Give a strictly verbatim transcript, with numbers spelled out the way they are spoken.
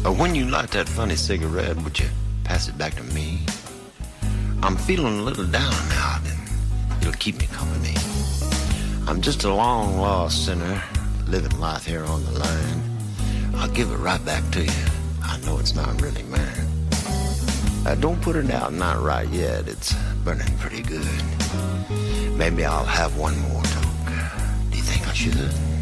Uh, when you light that funny cigarette, would you pass it back to me? I'm feeling a little down now, and it'll keep me company. I'm just a long lost sinner, living life here on the line. I'll give it right back to you. I know it's not really mine. Uh, don't put it out, not right yet. It's burning pretty good. Maybe I'll have one more toke. Do you think I should?